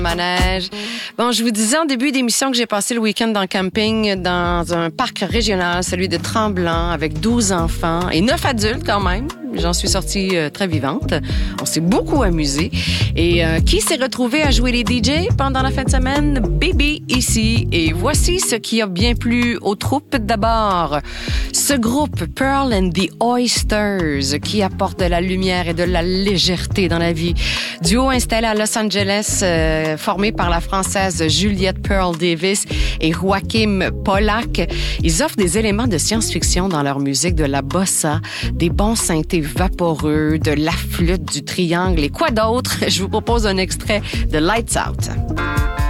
Manège. Bon, je vous disais en début d'émission que j'ai passé le week-end dans le camping dans un parc régional, celui de Tremblant, avec 12 enfants et 9 adultes quand même. J'en suis sortie très vivante. On s'est beaucoup amusé. Et qui s'est retrouvé à jouer les DJ pendant la fin de semaine? Bébé ici. Et voici ce qui a bien plu aux troupes. D'abord, ce groupe Pearl and the Oysters qui apporte de la lumière et de la légèreté dans la vie. Duo installé à Los Angeles, formé par la Française Juliette Pearl Davis et Joachim Pollack. Ils offrent des éléments de science-fiction dans leur musique, de la bossa, des bons synthés vaporeux, de la flûte, du triangle et quoi d'autre? Je vous propose un extrait de Lights Out.